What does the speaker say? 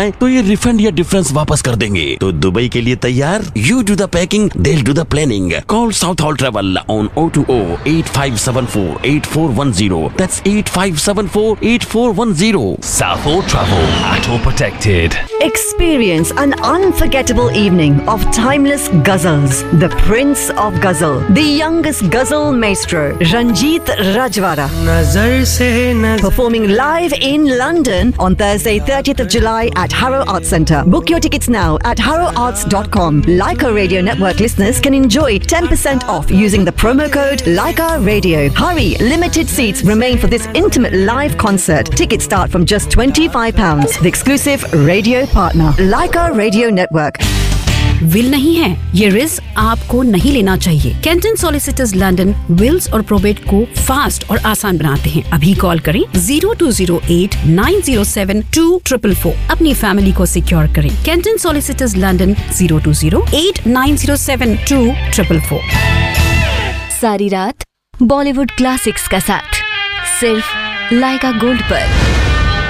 जाए तो ये रिफंड या डिफरेंस वापस कर देंगे। तो दुबई के लिए तैयार? You do the packing, they'll do the planning. Call South Hall Travel on 020-8574-8410. That's 8574-8410. South Hall Travel, ATOL protected. Experience an unforgettable evening of timeless ghazals. The Prince of Ghazal, the youngest ghazal maestro, Ranjit Rajwara, performing live in London on Thursday 30th of July at Harrow Arts Centre. Book your tickets now at harrowarts.com. Leica Radio Network listeners can enjoy 10% off using the promo code Leica Radio. Hurry, limited seats remain for this intimate live concert. Tickets start from just £25. The exclusive radio partner, Leica Radio Network. Will नहीं है, ये risk आपको नहीं लेना चाहिए। Canton solicitors London Wills और probate को fast और आसान बनाते हैं। अभी कॉल करें 0208-907-2444। अपनी फैमिली को सिक्योर करें। Canton solicitors London 0208-907-2444। सारी रात बॉलीवुड क्लासिक्स का साथ सिर्फ लाइका गोल्ड पर।